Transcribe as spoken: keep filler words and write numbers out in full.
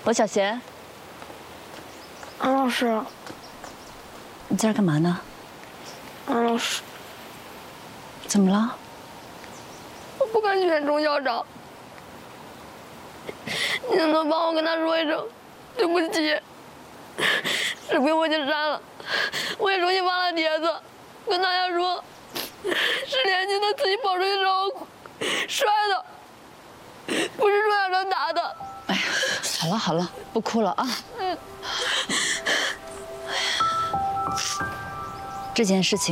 罗小贤， 安老师， 你在这干嘛呢？ 安老师， 怎么了？ 我不敢选钟校长，你能不能帮我跟他说一声对不起？视频我已经删了，我也重新发了帖子，跟大家说，是年轻的自己跑出去之后摔的，不是钟校长打的。 哎呀，好了好了，不哭了啊。嗯。这件事情